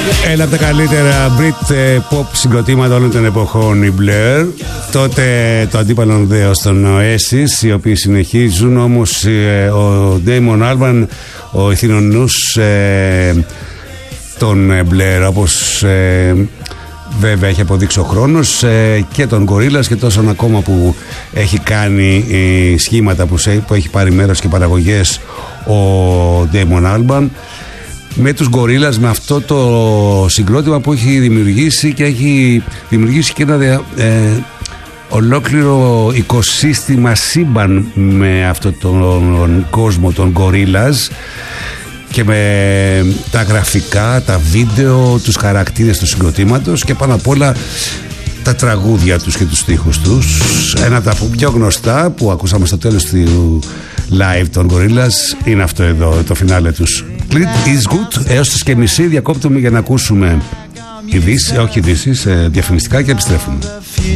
Ένα από τα καλύτερα Brit pop συγκροτήματα όλων των εποχών, οι Blur. Τότε το αντίπαλο δέος των Oasis, οι οποίοι συνεχίζουν. Όμως ο Damon Albarn, ο ηθινονούς των Blur, όπως βέβαια έχει αποδείξει ο χρόνος, και τον Gorillaz και τόσον ακόμα που έχει κάνει, σχήματα που έχει πάρει μέρος και παραγωγές ο Damon Albarn, με τους Gorillaz, με αυτό το συγκρότημα που έχει δημιουργήσει, και έχει δημιουργήσει και ένα ολόκληρο οικοσύστημα σύμπαν με αυτό τον κόσμο των Gorillaz, και με τα γραφικά, τα βίντεο, τους χαρακτήρες του συγκροτήματος και πάνω απ' όλα τα τραγούδια τους και τους στίχους τους. Ένα από τα πιο γνωστά που ακούσαμε στο τέλος του live των Gorillaz είναι αυτό εδώ, το φινάλε τους. Clint Eastwood. Έως τις και μισή διακόπτουμε για να ακούσουμε ειδήσεις, όχι ειδήσεις, διαφημιστικά, και επιστρέφουμε.